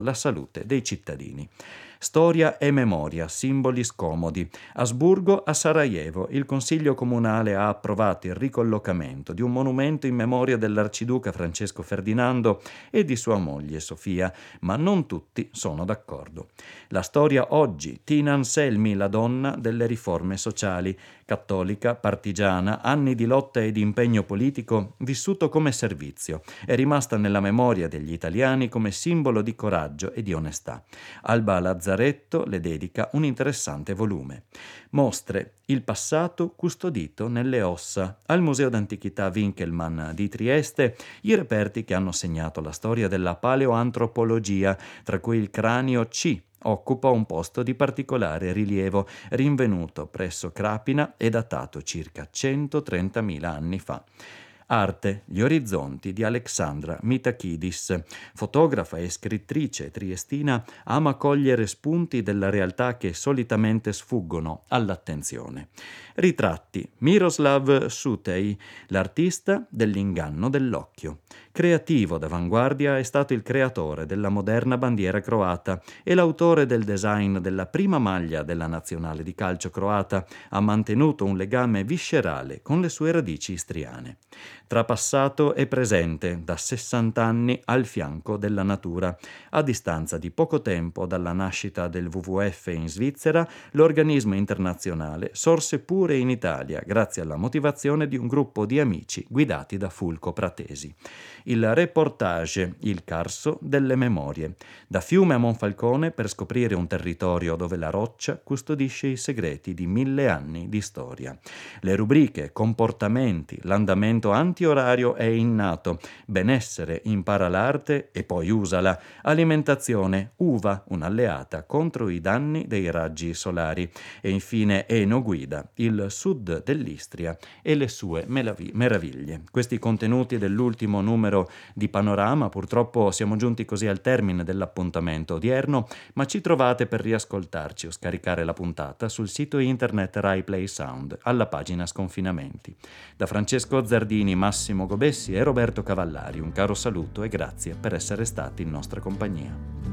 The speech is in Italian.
la salute dei cittadini. Storia e memoria, simboli scomodi. Asburgo a Sarajevo, il Consiglio Comunale ha approvato il ricollocamento di un monumento in memoria dell'arciduca Francesco Ferdinando e di sua moglie Sofia, ma non tutti sono d'accordo. La storia oggi, Tina Anselmi, la donna delle riforme sociali, cattolica, partigiana, anni di lotta e di impegno politico vissuto come servizio, è rimasta nella memoria degli italiani come simbolo di coraggio e di onestà. Alba Lazzaretto le dedica un interessante volume. Mostre il passato custodito nelle ossa. Al Museo d'Antichità Winkelmann di Trieste i reperti che hanno segnato la storia della paleoantropologia, tra cui il cranio C occupa un posto di particolare rilievo, rinvenuto presso Crapina e datato circa 130.000 anni fa. Arte, gli orizzonti di Alexandra Mitakidis. Fotografa e scrittrice triestina, ama cogliere spunti della realtà che solitamente sfuggono all'attenzione. Ritratti, Miroslav Sutej, l'artista dell'inganno dell'occhio. Creativo d'avanguardia, è stato il creatore della moderna bandiera croata e l'autore del design della prima maglia della nazionale di calcio croata. Ha mantenuto un legame viscerale con le sue radici istriane. Tra passato e presente, da 60 anni al fianco della natura. A distanza di poco tempo dalla nascita del WWF in Svizzera, l'organismo internazionale sorse pure in Italia grazie alla motivazione di un gruppo di amici guidati da Fulco Pratesi. Il reportage Il Carso delle memorie. Da Fiume a Monfalcone per scoprire un territorio dove la roccia custodisce i segreti di 1000 anni di storia. Le rubriche Comportamenti, l'andamento antiorario è innato, benessere, impara l'arte e poi usala, alimentazione, uva, un'alleata contro i danni dei raggi solari e infine Eno guida, il sud dell'Istria e le sue meraviglie. Questi contenuti dell'ultimo numero di Panorama. Purtroppo siamo giunti così al termine dell'appuntamento odierno, ma ci trovate per riascoltarci o scaricare la puntata sul sito internet Rai Play Sound alla pagina Sconfinamenti. Da Francesco Zardini, Massimo Gobessi e Roberto Cavallari un caro saluto e grazie per essere stati in nostra compagnia.